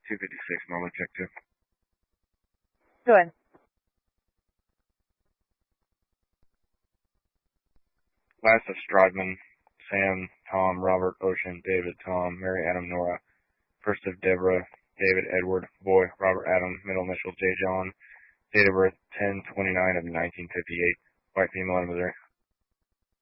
256, normally check 2. Go ahead. Last of Strodman, Sam, Tom, Robert, Ocean, David, Tom, Mary, Adam, Nora. First of Deborah, David, Edward, Boy, Robert, Adam, middle initials, J. John. Date of birth, 10/29 of 1958. White female in Missouri.